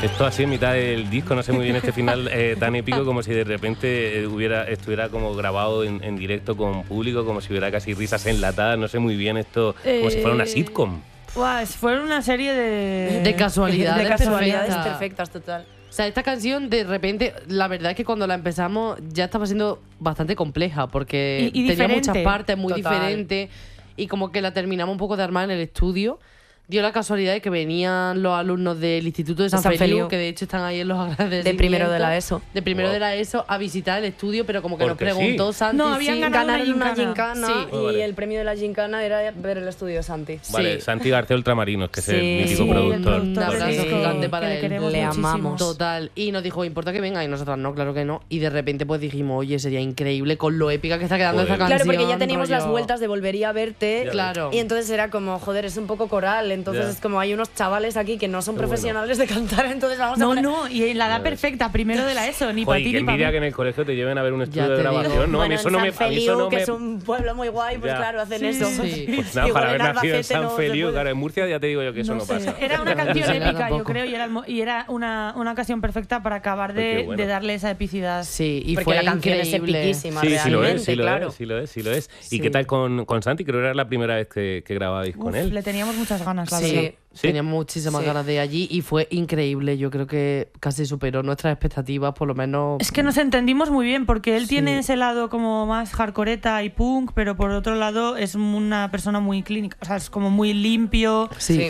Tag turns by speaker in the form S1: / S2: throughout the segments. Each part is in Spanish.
S1: Esto así en mitad del disco, no sé muy bien este final tan épico, como si de repente estuviera como grabado en directo con público, como si hubiera casi risas enlatadas, no sé muy bien esto, como si fuera una sitcom.
S2: Fue una serie
S3: de casualidades,
S4: perfectas, total.
S3: O sea, esta canción de repente, la verdad es que cuando la empezamos ya estaba siendo bastante compleja porque tenía muchas partes muy diferentes y como que la terminamos un poco de armar en el estudio. Dio la casualidad de que venían los alumnos del Instituto de San Feliu, que de hecho están ahí en los agradecimientos.
S4: De primero de la ESO.
S3: De primero de la ESO a visitar el estudio, pero como que nos preguntó Santi.
S4: No, habían ganado una gincana y el premio de la gincana era ver el estudio de Santi.
S1: Vale, Santi García Ultramarinos, que es el mítico productor.
S3: Un abrazo gigante para él.
S4: Le amamos.
S3: Total. Y nos dijo, ¿importa que venga? Y nosotras no, claro que no. Y de repente pues dijimos, oye, sería increíble con lo épica que está quedando esta canción.
S4: Claro, porque ya teníamos las vueltas de Volvería a verte.
S3: Claro.
S4: Y entonces era como, joder, es un poco coral. Entonces es como, hay unos chavales aquí que no son profesionales de cantar, entonces vamos a poner...
S2: No, y en la edad perfecta, primero de la ESO, ni para ti
S1: ni para mí. Que en el colegio te lleven a ver un estudio de grabación, ¿no?
S4: Bueno, en San Feliu, que es un pueblo muy guay, pues claro, hacen eso.
S1: Sí. Pues nada, para haber nacido en San Feliu, claro, en Murcia ya te digo yo que eso no pasa.
S2: Era una canción épica, yo creo, y era una ocasión perfecta para acabar de darle esa epicidad.
S3: Sí, y
S4: porque
S3: fue
S4: la canción es epiquísima, realmente, claro.
S1: Sí lo es. ¿Y qué tal con Santi? Creo que era la primera vez que grababais con él.
S2: Le teníamos muchas ganas, la verdad.
S3: Sí, tenía muchísimas ganas de allí y fue increíble. Yo creo que casi superó nuestras expectativas, por lo menos.
S2: Es que nos entendimos muy bien, porque él tiene ese lado como más hardcoreta y punk, pero por otro lado es una persona muy clínica, o sea, es como muy limpio.
S3: Sí.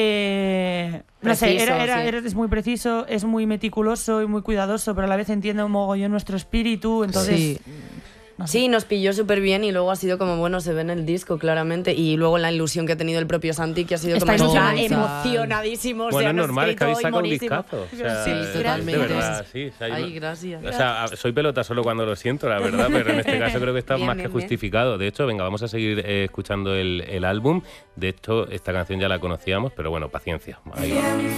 S2: No sé, es muy preciso, es muy meticuloso y muy cuidadoso, pero a la vez entiende un mogollón nuestro espíritu, entonces...
S4: Sí, nos pilló súper bien y luego ha sido como, bueno, se ve en el disco claramente y luego la ilusión que ha tenido el propio Santi, que ha sido como emocionadísimos.
S1: Bueno, es normal, es que habéis sacado un discazo. O sea,
S3: sí, totalmente.
S1: De verdad, sí.
S3: Ay, gracias.
S1: O sea, soy pelota solo cuando lo siento, la verdad, pero en este caso creo que está más que justificado. De hecho, venga, vamos a seguir escuchando el álbum. De hecho, esta canción ya la conocíamos, pero bueno, paciencia. Ahí va.